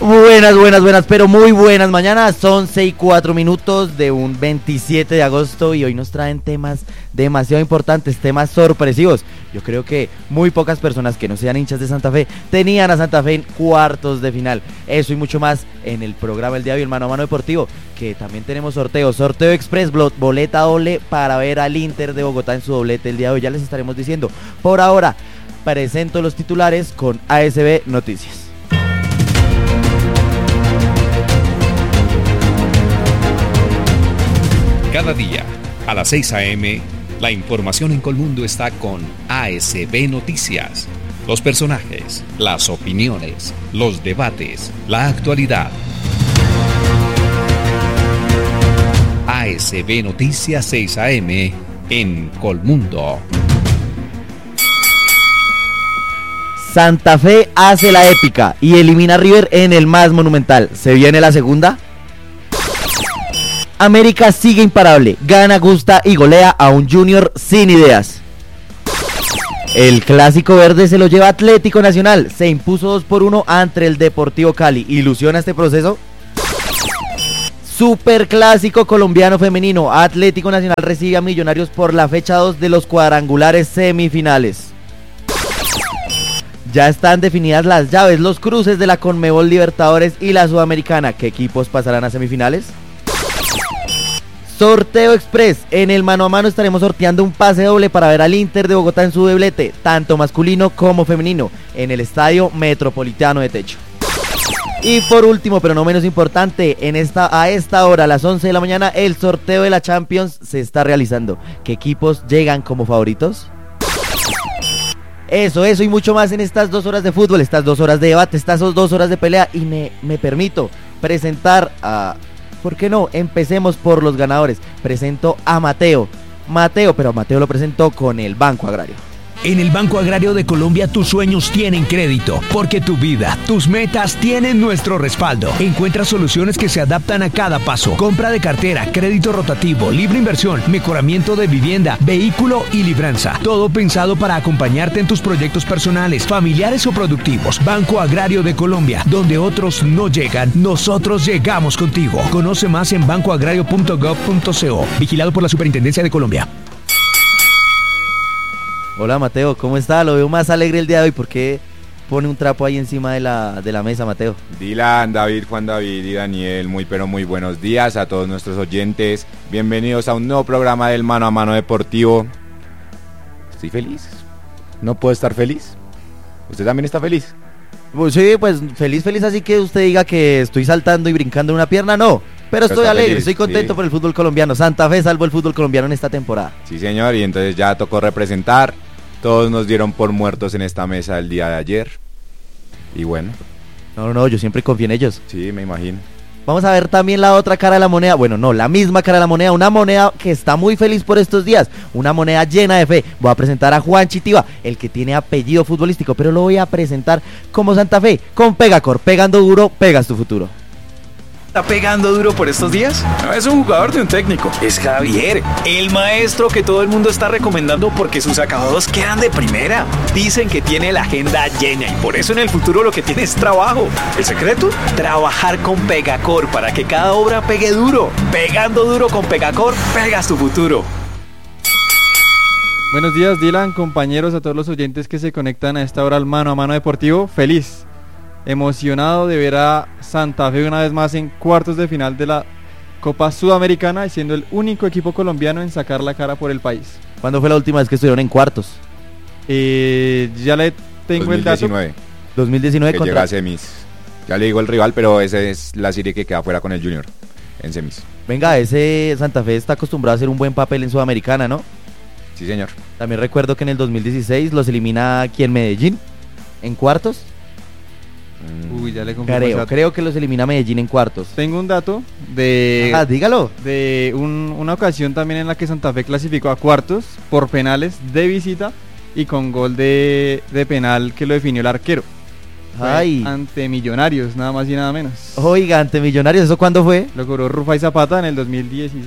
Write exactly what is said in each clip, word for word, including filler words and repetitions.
Buenas, buenas, buenas, pero muy buenas mañanas, once y cuatro minutos de un veintisiete de agosto y hoy nos traen temas demasiado importantes, temas sorpresivos. Yo creo que muy pocas personas que no sean hinchas de Santa Fe tenían a Santa Fe en cuartos de final. Eso y mucho más en el programa El Día de hoy, el Mano a Mano Deportivo, que también tenemos sorteo, sorteo express, boleta doble para ver al Inter de Bogotá en su doblete el día de hoy, ya les estaremos diciendo. Por ahora, presento los titulares con A S B Noticias. Cada día, a las seis a.m., la información en Colmundo está con A S B Noticias. Los personajes, las opiniones, los debates, la actualidad. A S B Noticias seis a.m. en Colmundo. Santa Fe hace la épica y elimina a River en el más monumental. ¿Se viene la segunda? América sigue imparable, gana, gusta y golea a un Junior sin ideas. El clásico verde se lo lleva Atlético Nacional, se impuso dos por uno ante el Deportivo Cali. ¿Ilusiona este proceso? Super clásico colombiano femenino, Atlético Nacional recibe a Millonarios por la fecha dos de los cuadrangulares semifinales. Ya están definidas las llaves, los cruces de la Conmebol Libertadores y la Sudamericana. ¿Qué equipos pasarán a semifinales? Sorteo Express, en el mano a mano estaremos sorteando un pase doble para ver al Inter de Bogotá en su doblete, tanto masculino como femenino, en el Estadio Metropolitano de Techo. Y por último, pero no menos importante, en esta, a esta hora, a las once de la mañana, el sorteo de la Champions se está realizando. ¿Qué equipos llegan como favoritos? Eso, eso y mucho más en estas dos horas de fútbol, estas dos horas de debate, estas dos horas de pelea. Y me, me permito presentar a... ¿Por qué no? Empecemos por los ganadores. Presento a Mateo. Mateo, pero Mateo lo presentó con el Banco Agrario. En el Banco Agrario de Colombia tus sueños tienen crédito, porque tu vida, tus metas tienen nuestro respaldo. Encuentra soluciones que se adaptan a cada paso. Compra de cartera, crédito rotativo, libre inversión, mejoramiento de vivienda, vehículo y libranza. Todo pensado para acompañarte en tus proyectos personales, familiares o productivos. Banco Agrario de Colombia, donde otros no llegan, nosotros llegamos contigo. Conoce más en banco agrario punto gov punto co. Vigilado por la Superintendencia de Colombia. Hola Mateo, ¿cómo está? Lo veo más alegre el día de hoy. ¿Por qué pone un trapo ahí encima de la, de la mesa, Mateo? Dylan, David, Juan David y Daniel, muy pero muy buenos días a todos nuestros oyentes. Bienvenidos a un nuevo programa del Mano a Mano Deportivo. Estoy feliz. ¿No puedo estar feliz? ¿Usted también está feliz? Pues sí, pues feliz, feliz, así que usted diga que estoy saltando y brincando en una pierna, no. Pero estoy alegre, feliz, estoy contento sí. por el fútbol colombiano. Santa Fe salvó el fútbol colombiano en esta temporada. Sí, señor, y entonces ya tocó representar. Todos nos dieron por muertos en esta mesa el día de ayer. Y bueno. No, no, no, yo siempre confío en ellos. Sí, me imagino. Vamos a ver también la otra cara de la moneda. Bueno, no, la misma cara de la moneda. Una moneda que está muy feliz por estos días. Una moneda llena de fe. Voy a presentar a Juan Chitiva, el que tiene apellido futbolístico, pero lo voy a presentar como Santa Fe, con Pegacor. Pegando duro, pegas tu futuro. ¿Está pegando duro por estos días? No es un jugador de un técnico, es Javier, el maestro que todo el mundo está recomendando porque sus acabados quedan de primera. Dicen que tiene la agenda llena y por eso en el futuro lo que tiene es trabajo. ¿El secreto? Trabajar con Pegacor para que cada obra pegue duro. Pegando duro con Pegacor, pegas tu futuro. Buenos días, Dylan, compañeros, a todos los oyentes que se conectan a esta hora al Mano a Mano Deportivo. Feliz, emocionado de ver a Santa Fe una vez más en cuartos de final de la Copa Sudamericana y siendo el único equipo colombiano en sacar la cara por el país. ¿Cuándo fue la última vez que estuvieron en cuartos? Eh, ya le tengo dos mil diecinueve. el dato. dos mil diecinueve que contra... llega a semis. Ya le digo el rival, pero esa es la serie que queda fuera con el Junior en semis. Venga, ese Santa Fe está acostumbrado a hacer un buen papel en Sudamericana, ¿no? Sí, señor. También recuerdo que en el dos mil dieciséis los elimina aquí en Medellín, en cuartos. Uy, ya le confirmo. Creo, creo que los elimina Medellín en cuartos. Tengo un dato de... Ah, dígalo. De un, una ocasión también en la que Santa Fe clasificó a cuartos por penales de visita y con gol de, de penal que lo definió el arquero. Ay. Ante Millonarios, nada más y nada menos. Oiga, ante Millonarios, ¿eso cuándo fue? Lo cobró Rufai Zapata en el dos mil dieciséis.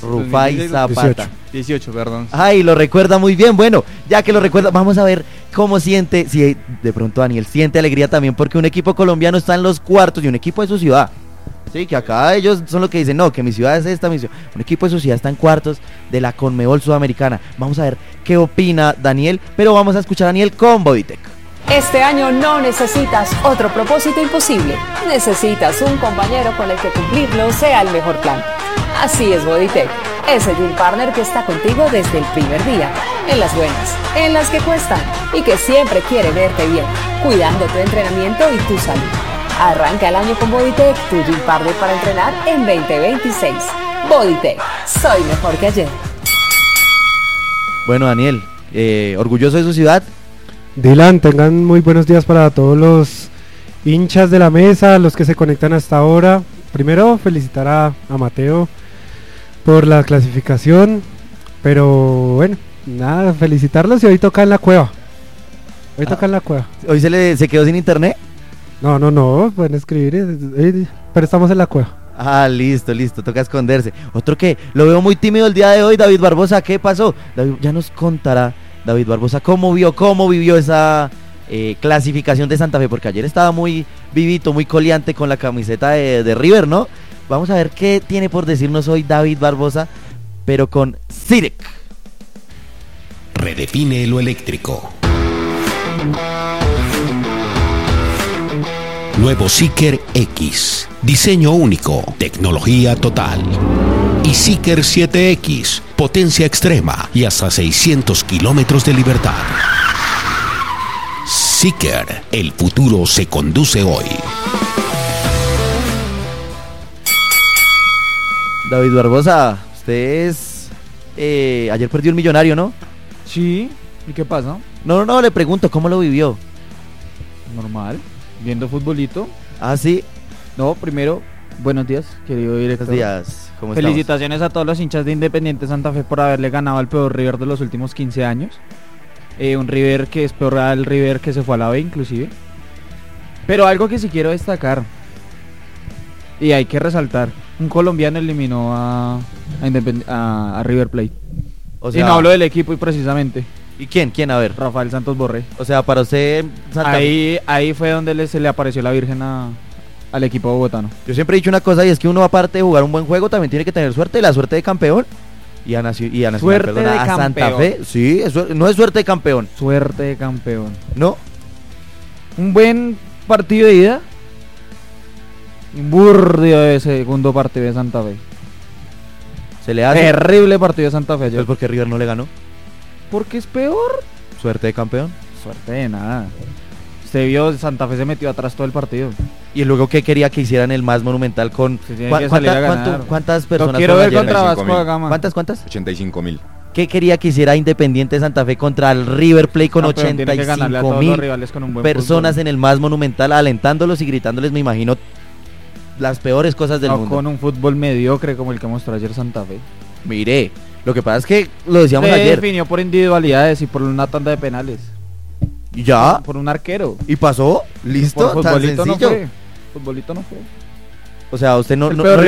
Rufai Zapata. dieciocho, perdón. Ay, lo recuerda muy bien. Bueno, ya que lo recuerda, vamos a ver cómo siente, si de pronto Daniel siente alegría también porque un equipo colombiano está en los cuartos y un equipo de su ciudad. Sí, que acá ellos son los que dicen, no, que mi ciudad es esta, mi ciudad. Un equipo de su ciudad está en cuartos de la Conmebol Sudamericana. Vamos a ver qué opina Daniel, pero vamos a escuchar a Daniel con Bodytech. Este año no necesitas otro propósito imposible. Necesitas un compañero con el que cumplirlo sea el mejor plan. Así es Bodytech, ese gym partner que está contigo desde el primer día, en las buenas, en las que cuestan y que siempre quiere verte bien, cuidando tu entrenamiento y tu salud. Arranca el año con Bodytech, tu gym partner para entrenar en veinte veintiséis. Bodytech, soy mejor que ayer. Bueno, Daniel, eh, orgulloso de su ciudad. Dylan, tengan muy buenos días para todos los hinchas de la mesa, los que se conectan hasta ahora. Primero, felicitar a, a Mateo por la clasificación, pero bueno, nada, felicitarlos y hoy toca en la cueva. Hoy Ah. toca en la cueva. ¿Hoy se le se quedó sin internet? No, no, no, pueden escribir, eh, eh, pero estamos en la cueva. Ah, listo, listo, toca esconderse. Otro que lo veo muy tímido el día de hoy, David Barbosa, ¿qué pasó? David, ya nos contará David Barbosa cómo vio, cómo vivió esa eh, clasificación de Santa Fe, porque ayer estaba muy vivito, muy coleante con la camiseta de, de River, ¿no? Vamos a ver qué tiene por decirnos hoy David Barbosa, pero con Cirec. Redefine lo eléctrico. Nuevo Seeker X. Diseño único, tecnología total. Y Seeker siete X, potencia extrema y hasta seiscientos kilómetros de libertad. Seeker, el futuro se conduce hoy. David Barbosa, usted es... eh, ayer perdió un millonario, ¿no? Sí, ¿y qué pasa? No, no, no, le pregunto, ¿cómo lo vivió? Normal, viendo futbolito. Ah, sí, No, primero, buenos días, querido director. buenos días, ¿cómo estamos? Felicitaciones a todos los hinchas de Independiente Santa Fe por haberle ganado al peor River de los últimos quince años. Eh, un River que es peor al River que se fue a la B inclusive. Pero algo que sí quiero destacar, y hay que resaltar, un colombiano eliminó a, a, Independ- a, a River Plate. O y sea, no hablo del equipo y precisamente, ¿y quién? ¿Quién? A ver. Rafael Santos Borré. O sea, para usted, Santa Fe- Ahí, ahí fue donde le, se le apareció la Virgen a, al equipo bogotano. Yo siempre he dicho una cosa y es que uno aparte de jugar un buen juego también tiene que tener suerte, y la suerte de campeón. Y a, Nacio- y a Nacional, Suerte perdona, de a Santa campeón. Fe, sí, es suer- no es suerte de campeón, Suerte de campeón. ¿no? Un buen partido de ida. Un burdio de segundo partido de Santa Fe. Se le hace. Terrible partido de Santa Fe Pues ayer. porque River no le ganó. Porque es peor. Suerte de campeón. Suerte de nada. Usted vio, Santa Fe se metió atrás todo el partido. Y luego que quería que hicieran el más monumental con Se tiene ¿cuá- que salir cuánta- a ganar. cuánto- cuántas Lo personas quiero fueron ver ayer? contra ochenta y cinco Vasco da mil. Gama. ¿Cuántas, cuántas? ochenta y cinco mil. ¿Qué quería que hiciera Independiente Santa Fe contra el River Plate con Campeón, tiene ochenta y que ganarle a cinco todos los mil rivales con un buen personas fútbol. en el más monumental alentándolos y gritándoles, me imagino, las peores cosas del No mundo? con un fútbol mediocre como el que mostró ayer Santa Fe. Mire, lo que pasa es que lo decíamos Se ayer. definió por individualidades y por una tanda de penales. ¿Y ya? Por un arquero. ¿Y pasó? ¿Listo? Por ¿Tan futbolito no sencillo? fue. Futbolito no fue. O sea, usted no, el no, peor no le